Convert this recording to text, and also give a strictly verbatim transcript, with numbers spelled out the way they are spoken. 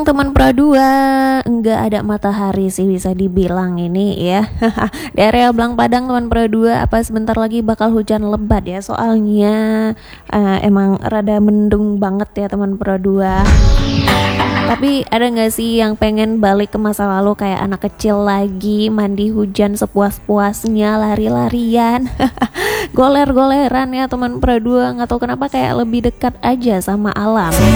Teman Pro dua, enggak ada matahari sih bisa dibilang ini ya. Di area Blang Padang teman Pro dua, apa sebentar lagi bakal hujan lebat ya. Soalnya uh, emang rada mendung banget ya teman Pro dua. Tapi ada nggak sih yang pengen balik ke masa lalu kayak anak kecil lagi, mandi hujan sepuas-puasnya, lari-larian, goler-goleran ya teman Pro dua. Nggak tahu kenapa kayak lebih dekat aja sama alam.